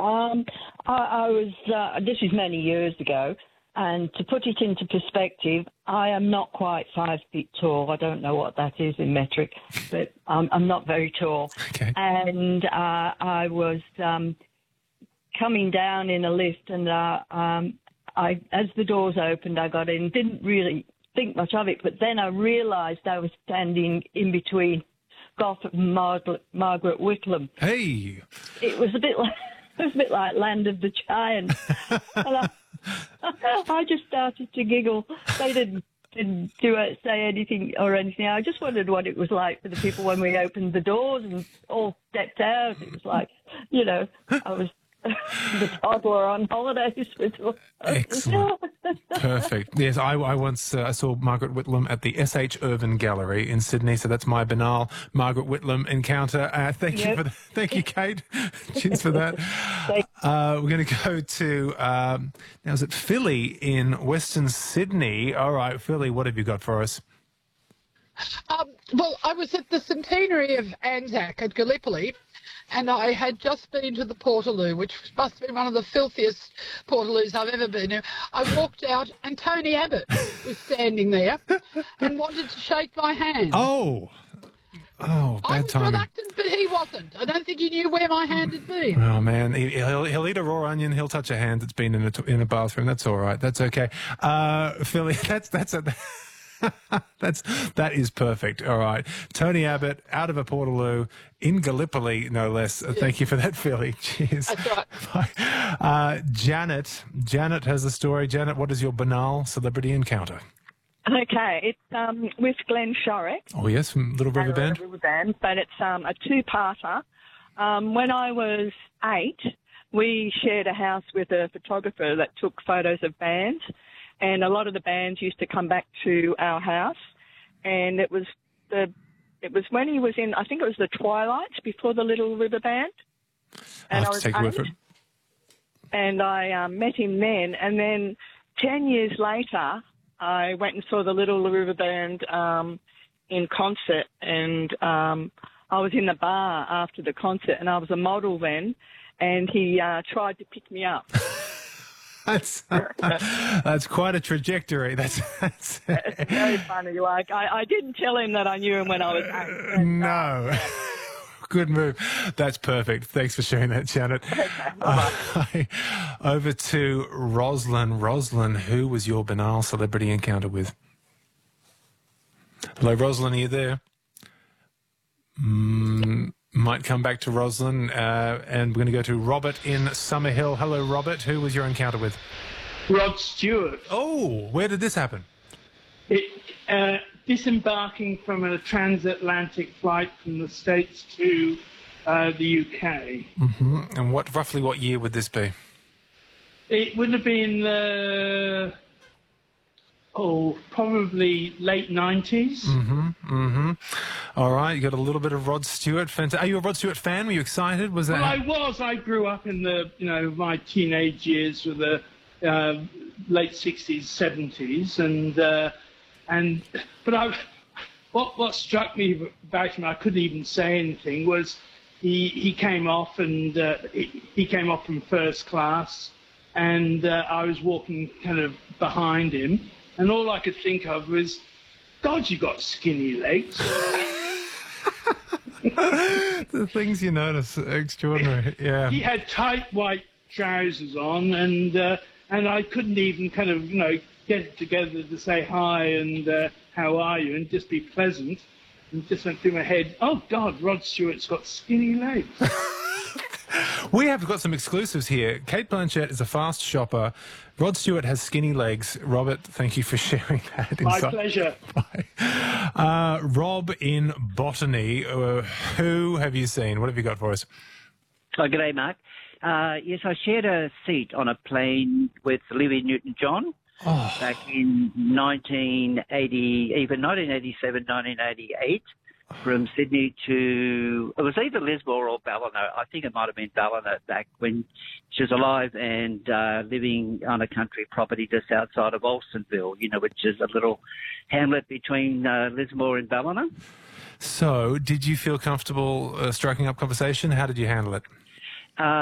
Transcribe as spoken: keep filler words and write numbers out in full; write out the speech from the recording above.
Um, I, I was, uh, this is many years ago, and to put it into perspective, I am not quite five feet tall. I don't know what that is in metric, but um, I'm not very tall. Okay. And uh, I was um, coming down in a lift, and uh, um, I, as the doors opened, I got in, didn't really think much of it, but then I realised I was standing in between Golf and Margaret, Margaret Whitlam. Hey! It was a bit like... It was a bit like Land of the Giants. And I, I just started to giggle. They didn't, didn't do it, say anything or anything. I just wondered what it was like for the people when we opened the doors and all stepped out. It was like, you know, I was the toddler on holidays with Excellent. Perfect. Yes, I, I once uh, I saw Margaret Whitlam at the S H Irvine Gallery in Sydney, so that's my banal Margaret Whitlam encounter. Uh, thank yep. you for the, thank you, Kate. Cheers for that. Uh, we're going to go to um, now is it Philly in Western Sydney? All right, Philly, what have you got for us? Um, well, I was at the centenary of Anzac at Gallipoli, and I had just been to the Portaloo, which must have been one of the filthiest Portaloos I've ever been to. I walked out, and Tony Abbott was standing there and wanted to shake my hand. Oh, oh, bad I was timing. reluctant, but he wasn't. I don't think he knew where my hand had been. Oh, man. He, he'll, he'll eat a raw onion. He'll touch a hand that's been in a, in a bathroom. That's all right. That's okay. Uh, Philly, that's, that's a... That's that is perfect. All right, Tony Abbott out of a Portaloo in Gallipoli, no less. Uh, thank you for that, Philly. Cheers. That's right. Bye. Uh, Janet, Janet has a story. Janet, what is your banal celebrity encounter? Okay, it's um, with Glenn Shorrock. Oh yes, from Little River Band. Little River Band, but it's um, a two-parter. Um, when I was eight, we shared a house with a photographer that took photos of bands. And a lot of the bands used to come back to our house, and it was the it was when he was in, I think it was the Twilights before the Little River Band. And I'll have to take your word for it. And I um, met him then, and then ten years later, I went and saw the Little River Band um, in concert, and um, I was in the bar after the concert, and I was a model then, and he uh, tried to pick me up. That's that's quite a trajectory. That's, that's it's very funny. Like I, I didn't tell him that I knew him when I was eight. Uh, no. Good move. That's perfect. Thanks for sharing that, Janet. Okay, uh, over to Roslyn. Roslyn, who was your banal celebrity encounter with? Hello, Roslyn, are you there? Mm, might come back to Roslyn, uh, and we're going to go to Robert in Summerhill. Hello, Robert. Who was your encounter with? Rod Stewart. Oh, where did this happen? It, uh, disembarking from a transatlantic flight from the States to uh, the U K. Mm-hmm. And what roughly what year would this be? It would have been the... Oh, probably late nineties. Mm-hmm, mm-hmm. All right, you got a little bit of Rod Stewart. Fant- Are you a Rod Stewart fan? Were you excited? Was that? Well, I was. I grew up in the, you know, my teenage years with the uh, late sixties, seventies, and uh, and but I, what what struck me about him, I couldn't even say anything, was he he came off and uh, he, he came off from first class, and uh, I was walking kind of behind him. And all I could think of was, God, you got skinny legs. The things you notice are extraordinary. Yeah. He had tight white trousers on, and uh, and I couldn't even kind of, you know, get it together to say hi and uh, how are you, and just be pleasant. And just went through my head, oh, God, Rod Stewart's got skinny legs. We have got some exclusives here. Cate Blanchett is a fast shopper. Rod Stewart has skinny legs. Robert, thank you for sharing that. My inside. pleasure. Bye. Uh, Rob in Botany, uh, who have you seen? What have you got for us? Oh, good day, Mark. Uh, yes, I shared a seat on a plane with Olivia Newton-John oh. back in nineteen eighty, even nineteen eighty-seven, nineteen eighty-eight. From Sydney to, it was either Lismore or Ballina. I think it might have been Ballina back when she was alive and uh, living on a country property just outside of Alstonville, you know, which is a little hamlet between uh, Lismore and Ballina. So, did you feel comfortable uh, striking up conversation? How did you handle it? Uh,